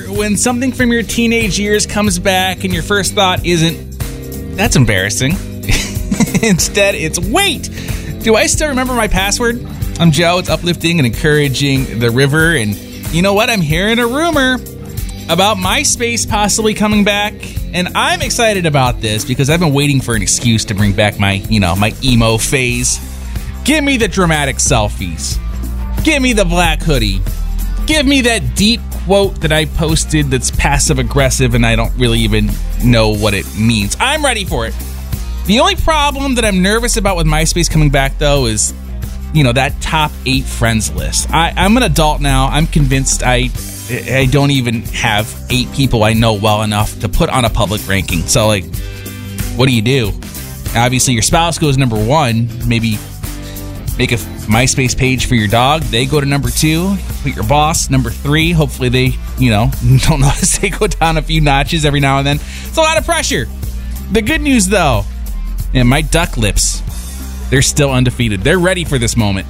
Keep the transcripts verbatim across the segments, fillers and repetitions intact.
when something from your teenage years comes back and your first thought isn't, that's embarrassing. Instead, it's, wait, do I still remember my password? I'm Joe. It's uplifting and encouraging the river. And you know what? I'm hearing a rumor about MySpace possibly coming back. And I'm excited about this because I've been waiting for an excuse to bring back my, you know, my emo phase. Give me the dramatic selfies. Give me the black hoodie. Give me that deep quote that I posted that's passive-aggressive and I don't really even know what it means. I'm ready for it. The only problem that I'm nervous about with MySpace coming back, though, is, you know, that top eight friends list. I, I'm an adult now. I'm convinced I I don't even have eight people I know well enough to put on a public ranking. So, like, what do you do? Obviously, your spouse goes number one. Maybe make a MySpace page for your dog. They go to number two. Put your boss number three. Hopefully they, you know, don't notice they go down a few notches every now and then. It's a lot of pressure. The good news, though, and my duck lips, they're still undefeated. They're ready for this moment.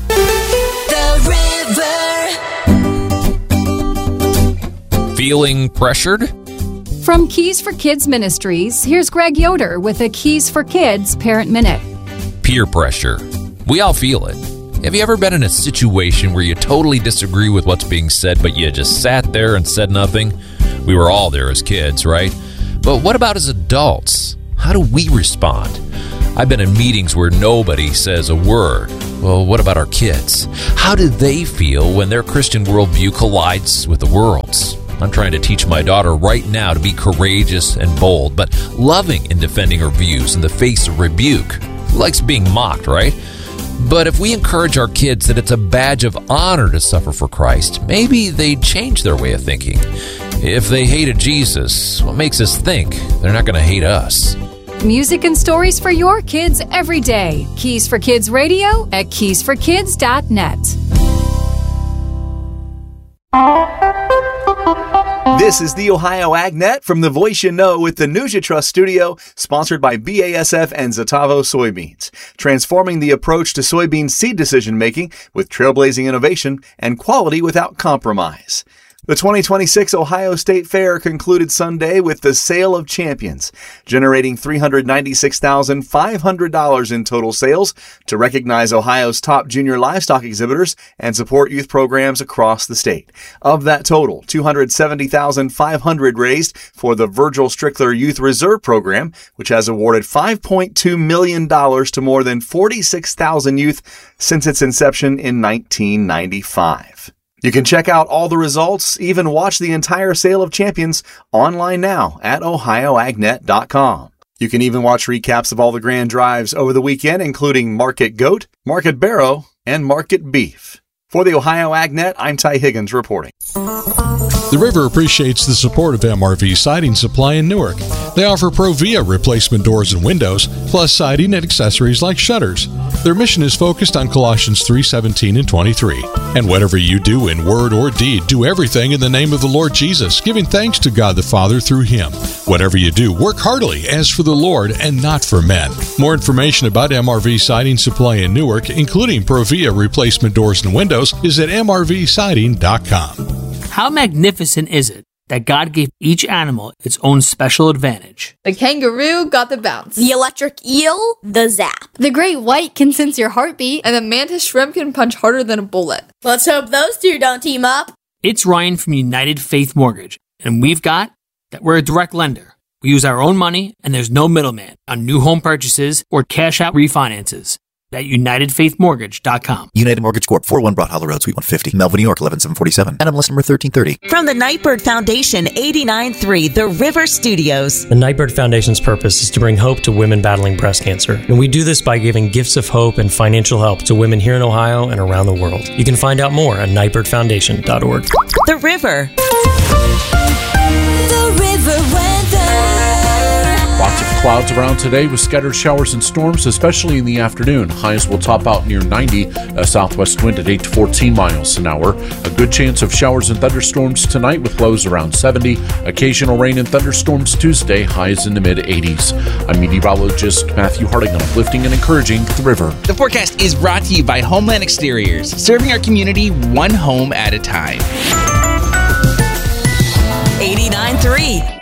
The River. Feeling pressured? From Keys for Kids Ministries, here's Greg Yoder with a Keys for Kids Parent Minute. Peer pressure. We all feel it. Have you ever been in a situation where you totally disagree with what's being said, but you just sat there and said nothing? We were all there as kids, right? But what about as adults? How do we respond? I've been in meetings where nobody says a word. Well, what about our kids? How do they feel when their Christian worldview collides with the world's? I'm trying to teach my daughter right now to be courageous and bold, but loving in defending her views in the face of rebuke. Who likes being mocked, right? But if we encourage our kids that it's a badge of honor to suffer for Christ, maybe they'd change their way of thinking. If they hated Jesus, what makes us think they're not going to hate us? Music and stories for your kids every day. Keys for Kids Radio at keys for kids dot net. This is the Ohio AgNet from the Voice You Know with the News You Trust studio, sponsored by B A S F and Zatavo Soybeans, transforming the approach to soybean seed decision-making with trailblazing innovation and quality without compromise. The twenty twenty-six Ohio State Fair concluded Sunday with the Sale of Champions, generating three hundred ninety-six thousand five hundred dollars in total sales to recognize Ohio's top junior livestock exhibitors and support youth programs across the state. Of that total, two hundred seventy thousand five hundred dollars raised for the Virgil Strickler Youth Reserve Program, which has awarded five point two million dollars to more than forty-six thousand youth since its inception in nineteen ninety-five. You can check out all the results, even watch the entire Sale of Champions online now at ohio ag net dot com. You can even watch recaps of all the grand drives over the weekend, including Market Goat, Market Barrow, and Market Beef. For the Ohio AgNet, I'm Ty Higgins reporting. The River appreciates the support of M R V Siding Supply in Newark. They offer Provia replacement doors and windows, plus siding and accessories like shutters. Their mission is focused on Colossians three seventeen and twenty-three. And whatever you do in word or deed, do everything in the name of the Lord Jesus, giving thanks to God the Father through Him. Whatever you do, work heartily as for the Lord and not for men. More information about M R V Siding Supply in Newark, including Provia replacement doors and windows, is at m r v siding dot com. How magnificent is it that God gave each animal its own special advantage? The kangaroo got the bounce. The electric eel, the zap. The great white can sense your heartbeat. And the mantis shrimp can punch harder than a bullet. Let's hope those two don't team up. It's Ryan from United Faith Mortgage, and we've got that we're a direct lender. We use our own money, and there's no middleman on new home purchases or cash-out refinances. At united faith mortgage dot com. United Mortgage Corp, four oh one Broad Hollow Road, Suite one fifty, Melville, New York, eleven seven forty-seven. N M L S number thirteen thirty. From the Nightbird Foundation, eighty-nine three, The River Studios. The Nightbird Foundation's purpose is to bring hope to women battling breast cancer. And we do this by giving gifts of hope and financial help to women here in Ohio and around the world. You can find out more at nightbird foundation dot org. The River. The River weather. Lots of clouds around today with scattered showers and storms, especially in the afternoon. Highs will top out near ninety, a southwest wind at eight to fourteen miles an hour. A good chance of showers and thunderstorms tonight with lows around seventy. Occasional rain and thunderstorms Tuesday, highs in the mid-eighties. I'm meteorologist Matthew Harding on Uplifting and Encouraging the River. The forecast is brought to you by Homeland Exteriors, serving our community one home at a time. eighty-nine point three.